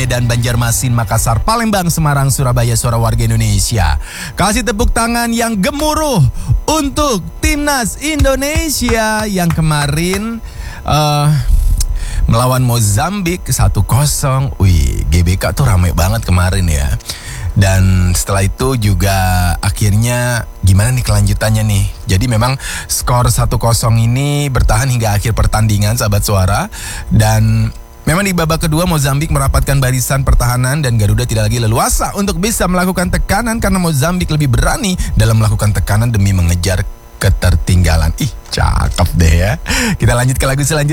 Medan, Banjarmasin, Makassar, Palembang, Semarang, Surabaya, suara warga Indonesia. Kasih tepuk tangan yang gemuruh untuk Timnas Indonesia yang kemarin melawan Mozambik 1-0. Wih, GBK tuh ramai banget kemarin ya. Dan setelah itu juga akhirnya gimana nih kelanjutannya nih. Jadi memang skor 1-0 ini bertahan hingga akhir pertandingan, sahabat suara. Dan memang di babak kedua Mozambik merapatkan barisan pertahanan dan Garuda tidak lagi leluasa untuk bisa melakukan tekanan karena Mozambik lebih berani dalam melakukan tekanan demi mengejar ketertinggalan. Ih, cakep deh ya. Kita lanjut ke lagu selanjutnya.